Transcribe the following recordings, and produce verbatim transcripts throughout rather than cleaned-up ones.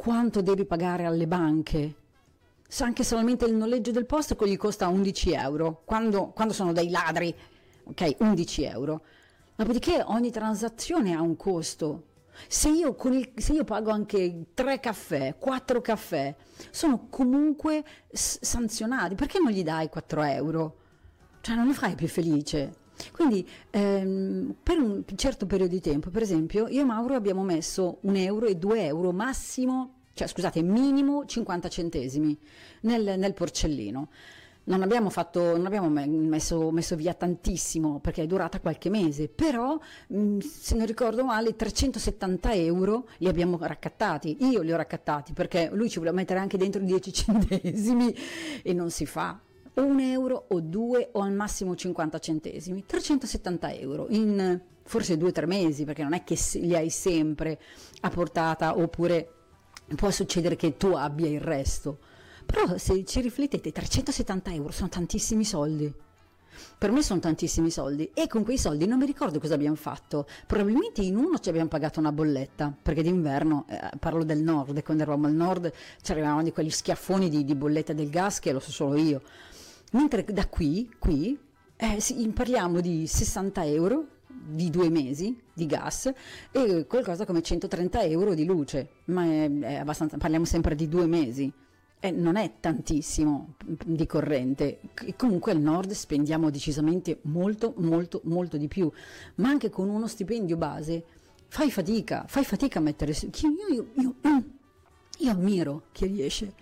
quanto devi pagare alle banche. Anche solamente il noleggio del posto gli costa undici euro, quando, quando sono dei ladri, ok, undici euro. Dopodiché ogni transazione ha un costo. Se io, con il, se io pago anche tre caffè, quattro caffè, sono comunque s- sanzionati. Perché non gli dai quattro euro? Cioè non lo fai più felice. Quindi ehm, per un certo periodo di tempo, per esempio, io e Mauro abbiamo messo un euro e due euro massimo, cioè scusate, minimo cinquanta centesimi nel, nel porcellino. Non abbiamo fatto, non abbiamo messo, messo via tantissimo perché è durata qualche mese, però mh, se non ricordo male trecentosettanta euro li abbiamo raccattati. Io li ho raccattati perché lui ci voleva mettere anche dentro dieci centesimi e non si fa. O un euro o due o al massimo cinquanta centesimi, trecentosettanta euro in forse due o tre mesi, perché non è che li hai sempre a portata, oppure può succedere che tu abbia il resto. Però se ci riflettete, trecentosettanta euro sono tantissimi soldi. Per me sono tantissimi soldi e con quei soldi non mi ricordo cosa abbiamo fatto. Probabilmente in uno ci abbiamo pagato una bolletta, perché d'inverno, eh, parlo del nord, e quando eravamo al nord c'erano di quegli schiaffoni di, di bolletta del gas che lo so solo io. Mentre da qui, qui eh, sì, parliamo di sessanta euro di due mesi di gas e qualcosa come centotrenta euro di luce, ma è, è abbastanza, parliamo sempre di due mesi. Eh, non è tantissimo di corrente, e comunque al nord spendiamo decisamente molto molto molto di più, ma anche con uno stipendio base fai fatica, fai fatica a mettere su. Io, io, io, io ammiro chi riesce,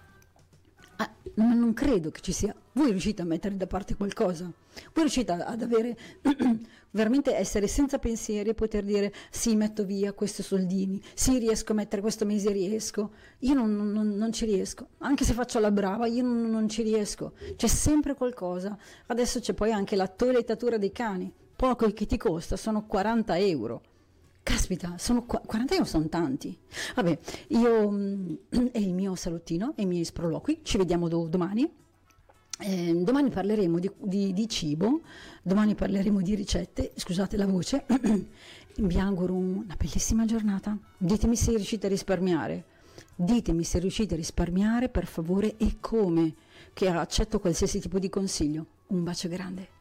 ah, ma non credo che ci sia. Voi riuscite a mettere da parte qualcosa? Voi riuscite ad avere veramente essere senza pensieri e poter dire sì, metto via questi soldini, sì, riesco a mettere questo mese, riesco. Io non, non, non ci riesco, anche se faccio la brava, io non, non ci riesco. C'è sempre qualcosa. Adesso c'è poi anche la toilettatura dei cani, poco che ti costa, sono quaranta euro. Caspita, sono qu- quaranta euro sono tanti. Vabbè, io mh, è il mio salutino e i miei sproloqui. Ci vediamo do- domani. Eh, domani parleremo di, di, di cibo, domani parleremo di ricette. Scusate la voce. Vi auguro una bellissima giornata. Ditemi se riuscite a risparmiare. Ditemi se riuscite a risparmiare, per favore, e come, che accetto qualsiasi tipo di consiglio. Un bacio grande.